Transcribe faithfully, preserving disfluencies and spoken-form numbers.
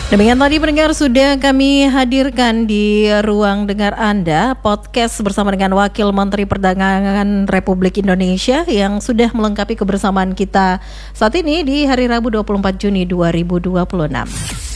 Demikian tadi pendengar sudah kami hadirkan di ruang dengar Anda podcast bersama dengan Wakil Menteri Perdagangan Republik Indonesia yang sudah melengkapi kebersamaan kita saat ini di hari Rabu dua puluh empat Juni dua ribu dua puluh enam.